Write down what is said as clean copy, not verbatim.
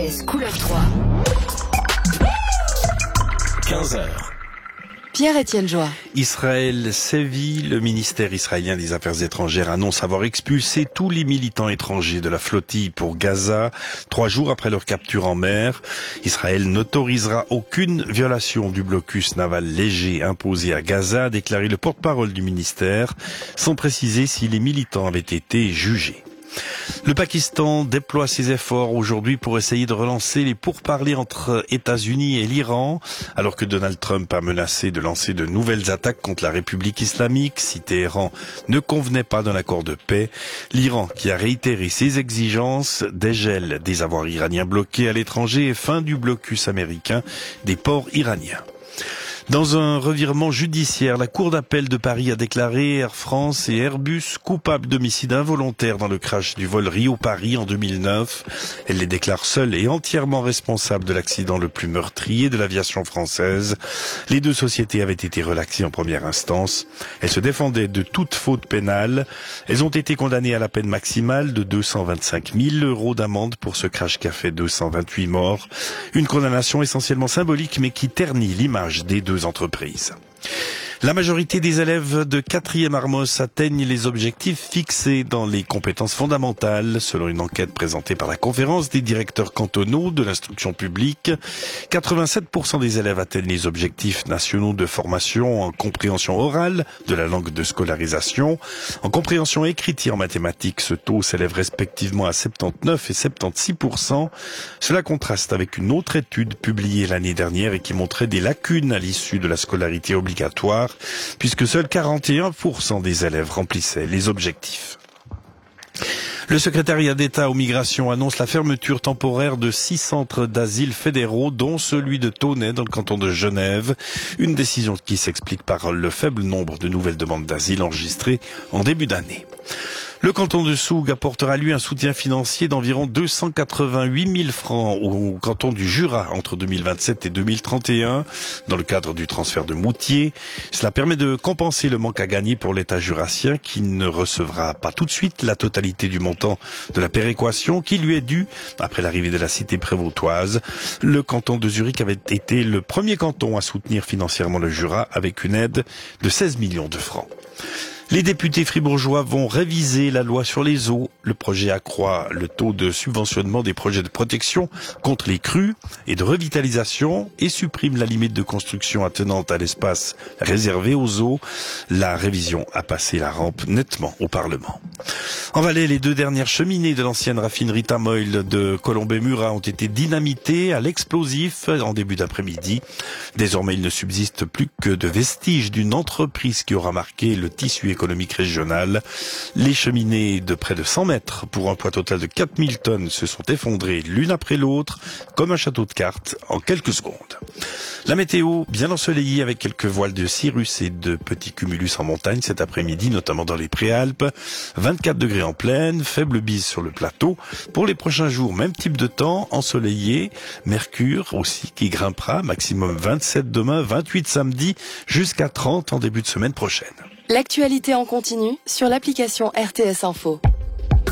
RTS couleur 3. 15h. Pierre-Étienne Joie. Israël sévit. Le ministère israélien des Affaires étrangères annonce avoir expulsé tous les militants étrangers de la flottille pour Gaza, 3 jours après leur capture en mer. Israël n'autorisera aucune violation du blocus naval léger imposé à Gaza, a déclaré le porte-parole du ministère, sans préciser si les militants avaient été jugés. Le Pakistan déploie ses efforts aujourd'hui pour essayer de relancer les pourparlers entre États-Unis et l'Iran, alors que Donald Trump a menacé de lancer de nouvelles attaques contre la République islamique si Téhéran ne convenait pas d'un accord de paix. L'Iran, qui a réitéré ses exigences, dégel des avoirs iraniens bloqués à l'étranger et fin du blocus américain des ports iraniens. Dans un revirement judiciaire, la Cour d'appel de Paris a déclaré Air France et Airbus coupables d'homicide involontaire dans le crash du vol Rio-Paris en 2009. Elle les déclare seuls et entièrement responsables de l'accident le plus meurtrier de l'aviation française. Les 2 sociétés avaient été relaxées en première instance. Elles se défendaient de toute faute pénale. Elles ont été condamnées à la peine maximale de 225 000 € d'amende pour ce crash qui a fait 228 morts. Une condamnation essentiellement symbolique mais qui ternit l'image des 2 entreprises. La majorité des élèves de 4e Armos atteignent les objectifs fixés dans les compétences fondamentales, selon une enquête présentée par la conférence des directeurs cantonaux de l'instruction publique. 87% des élèves atteignent les objectifs nationaux de formation en compréhension orale de la langue de scolarisation. En compréhension écrite et en mathématiques, ce taux s'élève respectivement à 79 et 76%. Cela contraste avec une autre étude publiée l'année dernière et qui montrait des lacunes à l'issue de la scolarité obligatoire, puisque seuls 41% des élèves remplissaient les objectifs. Le secrétariat d'État aux migrations annonce la fermeture temporaire de 6 centres d'asile fédéraux, dont celui de Tonnay dans le canton de Genève. Une décision qui s'explique par le faible nombre de nouvelles demandes d'asile enregistrées en début d'année. Le canton de Soug apportera lui un soutien financier d'environ 288 000 francs au canton du Jura entre 2027 et 2031 dans le cadre du transfert de Moutier. Cela permet de compenser le manque à gagner pour l'État jurassien qui ne recevra pas tout de suite la totalité du montant de la péréquation qui lui est due après l'arrivée de la cité prévôtoise. Le canton de Zurich avait été le premier canton à soutenir financièrement le Jura avec une aide de 16 millions de francs. Les députés fribourgeois vont réviser la loi sur les eaux. Le projet accroît le taux de subventionnement des projets de protection contre les crues et de revitalisation et supprime la limite de construction attenante à l'espace réservé aux eaux. La révision a passé la rampe nettement au Parlement. En Valais, les 2 dernières cheminées de l'ancienne raffinerie Tamoil de Colombey-Murat ont été dynamitées à l'explosif en début d'après-midi. Désormais, il ne subsiste plus que de vestiges d'une entreprise qui aura marqué le tissu économique régional. Les cheminées de près de 100 mètres pour un poids total de 4000 tonnes se sont effondrées l'une après l'autre comme un château de cartes en quelques secondes. La météo bien ensoleillée avec quelques voiles de cirrus et de petits cumulus en montagne cet après-midi, notamment dans les Préalpes. 24 degrés en plaine, faible bise sur le plateau. Pour les prochains jours, même type de temps, ensoleillé. Mercure aussi qui grimpera, maximum 27 demain, 28 samedi, jusqu'à 30 en début de semaine prochaine. L'actualité en continu sur l'application RTS Info.